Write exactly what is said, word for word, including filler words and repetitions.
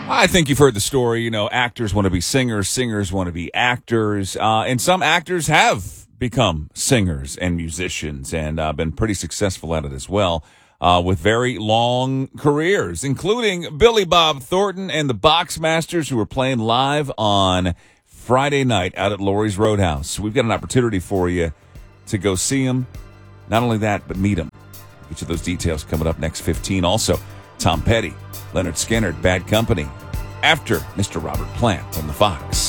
I think you've heard the story. You know, actors want to be singers, singers want to be actors, uh, and some actors have become singers and musicians and uh, been pretty successful at it as well, uh, with very long careers, including Billy Bob Thornton and the Boxmasters, who were playing live on Friday night out at Laurie's Roadhouse. We've got an opportunity for you to go see them. Not only that, but meet them. Get you those details coming up next fifteen. Also, Tom Petty, Leonard Skinner, Bad Company, after Mister Robert Plant on the Fox.